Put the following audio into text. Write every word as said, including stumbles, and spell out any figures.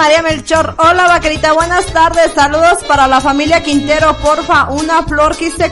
María Melchor. Hola, vaquerita, buenas tardes. Saludos para la familia Quintero, porfa. Una flor quise